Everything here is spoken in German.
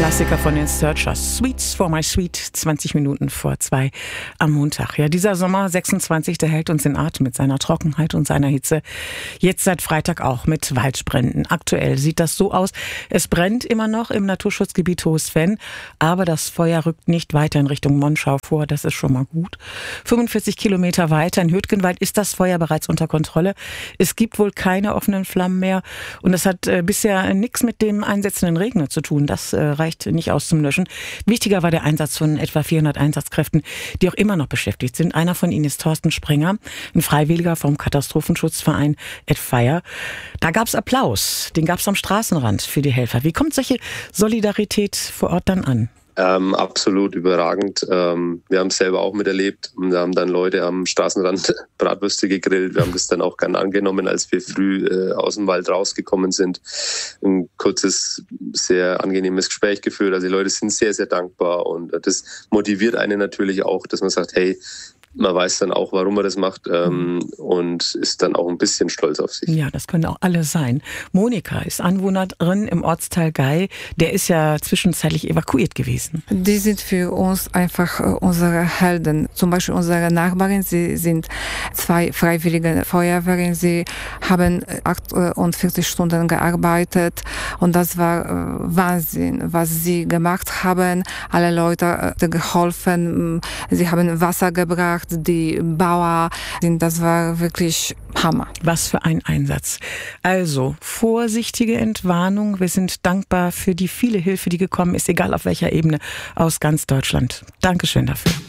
Klassiker von den Searchers. Sweets for my sweet, 20 Minuten vor 2 am Montag. Ja, dieser Sommer 26, der hält uns in Atem mit seiner Trockenheit und seiner Hitze. Jetzt seit Freitag auch mit Waldbränden. Aktuell sieht das so aus, es brennt immer noch im Naturschutzgebiet Hohes Venn, aber das Feuer rückt nicht weiter in Richtung Monschau vor, das ist schon mal gut. 45 Kilometer weiter in Hürtgenwald ist das Feuer bereits unter Kontrolle. Es gibt wohl keine offenen Flammen mehr und das hat bisher nichts mit dem einsetzenden Regner zu tun. Das reicht nicht aus zum Löschen. Wichtiger war der Einsatz von etwa 400 Einsatzkräften, die auch immer noch beschäftigt sind. Einer von ihnen ist Thorsten Sprenger, ein Freiwilliger vom Katastrophenschutzverein @fire. Da gab's Applaus, den gab's am Straßenrand für die Helfer. Wie kommt solche Solidarität vor Ort dann an? Absolut überragend. Wir haben es selber auch miterlebt. Da haben dann Leute am Straßenrand Bratwürste gegrillt. Wir haben das dann auch gern angenommen, als wir früh aus dem Wald rausgekommen sind. Ein kurzes, sehr angenehmes Gespräch geführt. Also die Leute sind sehr, sehr dankbar und das motiviert einen natürlich auch, dass man sagt, hey, man weiß dann auch, warum man das macht und ist dann auch ein bisschen stolz auf sich. Ja, das können auch alle sein. Monika ist Anwohnerin im Ortsteil Gei. Der ist ja zwischenzeitlich evakuiert gewesen. Die sind für uns einfach unsere Helden. Zum Beispiel unsere Nachbarin, sie sind 2 freiwillige Feuerwehren. Sie haben 48 Stunden gearbeitet und das war Wahnsinn, was sie gemacht haben. Alle Leute geholfen, sie haben Wasser gebracht. Die Bauer, das war wirklich Hammer. Was für ein Einsatz. Also, vorsichtige Entwarnung. Wir sind dankbar für die viele Hilfe, die gekommen ist, egal auf welcher Ebene, aus ganz Deutschland. Dankeschön dafür.